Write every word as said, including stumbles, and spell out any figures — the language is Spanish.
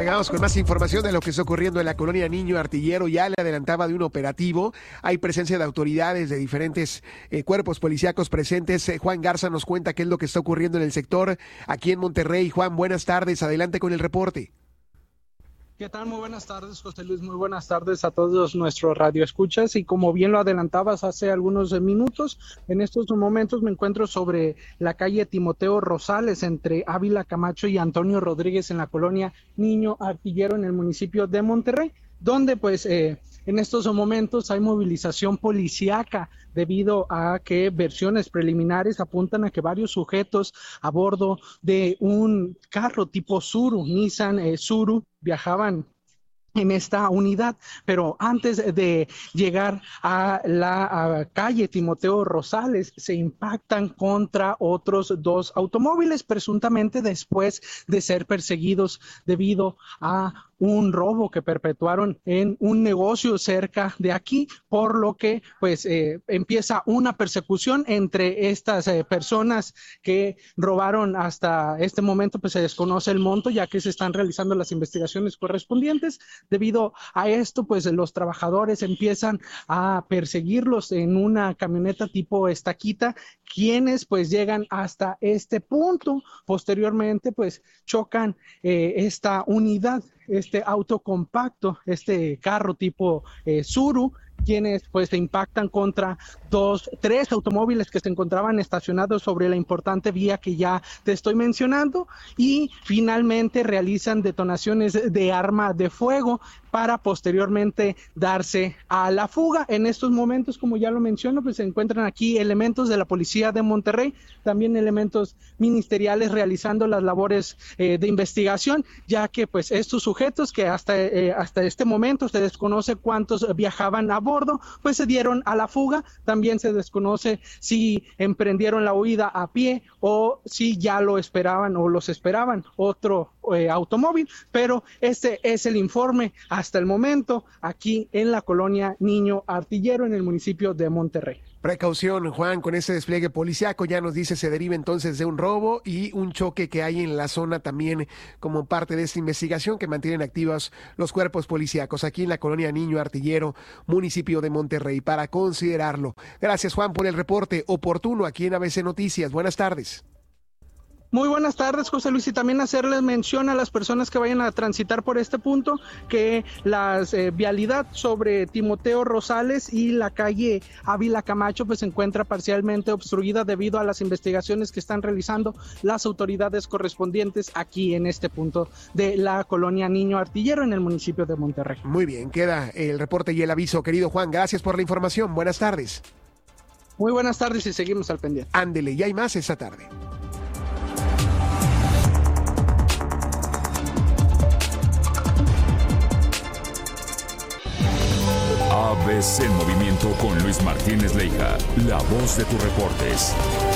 Oiga, vamos con más información de lo que está ocurriendo en la colonia Niño Artillero. Ya le adelantaba de un operativo. Hay presencia de autoridades de diferentes eh, cuerpos policíacos presentes. Eh, Juan Garza nos cuenta qué es lo que está ocurriendo en el sector aquí en Monterrey. Juan, buenas tardes. Adelante con el reporte. ¿Qué tal? Muy buenas tardes, José Luis. Muy buenas tardes a todos nuestros radioescuchas. Y como bien lo adelantabas hace algunos minutos, en estos momentos me encuentro sobre la calle Timoteo Rosales, entre Ávila Camacho y Antonio Rodríguez, en la colonia Niño Artillero, en el municipio de Monterrey, donde pues eh, en estos momentos hay movilización policíaca debido a que versiones preliminares apuntan a que varios sujetos a bordo de un carro tipo Tsuru, Nissan eh, Tsuru, viajaban en esta unidad, pero antes de llegar a la a calle Timoteo Rosales se impactan contra otros dos automóviles, presuntamente después de ser perseguidos debido a un robo que perpetuaron en un negocio cerca de aquí, por lo que pues eh, empieza una persecución entre estas eh, personas que robaron. Hasta este momento pues se desconoce el monto, ya que se están realizando las investigaciones correspondientes. Debido a esto pues los trabajadores empiezan a perseguirlos en una camioneta tipo estaquita, quienes pues llegan hasta este punto. Posteriormente pues chocan eh, esta unidad, este auto compacto, este carro tipo eh, Tsuru, quienes pues se impactan contra dos, tres automóviles que se encontraban estacionados sobre la importante vía que ya te estoy mencionando, y finalmente realizan detonaciones de arma de fuego para posteriormente darse a la fuga. En estos momentos, como ya lo menciono, pues se encuentran aquí elementos de la Policía de Monterrey, también elementos ministeriales realizando las labores eh, de investigación, ya que pues estos sujetos que hasta, eh, hasta este momento se desconoce cuántos viajaban a bordo, pues se dieron a la fuga. También se desconoce si emprendieron la huida a pie o si ya lo esperaban o los esperaban otro eh, automóvil, pero este es el informe hasta el momento aquí en la colonia Niño Artillero, en el municipio de Monterrey. Precaución, Juan, con ese despliegue policiaco, ya nos dice, se deriva entonces de un robo y un choque que hay en la zona también como parte de esta investigación que mantienen activos los cuerpos policíacos aquí en la colonia Niño Artillero, municipio de Monterrey, para considerarlo. Gracias, Juan, por el reporte oportuno aquí en A B C Noticias. Buenas tardes. Muy buenas tardes, José Luis, y también hacerles mención a las personas que vayan a transitar por este punto que la eh, vialidad sobre Timoteo Rosales y la calle Ávila Camacho pues se encuentra parcialmente obstruida debido a las investigaciones que están realizando las autoridades correspondientes aquí en este punto de la colonia Niño Artillero, en el municipio de Monterrey. Muy bien, queda el reporte y el aviso, querido Juan. Gracias por la información. Buenas tardes. Muy buenas tardes y seguimos al pendiente. Ándele, y hay más esta tarde. A B C en movimiento con Luis Martínez Leija, la voz de tus reportes.